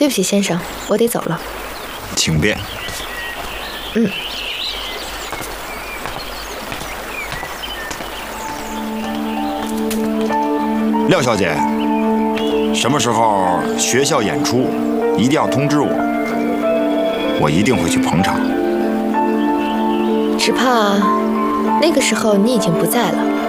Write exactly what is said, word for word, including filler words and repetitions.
对不起，先生，我得走了。 请便。 嗯。 廖小姐，什么时候学校演出，一定要通知我，我一定会去捧场。 只怕那个时候你已经不在了。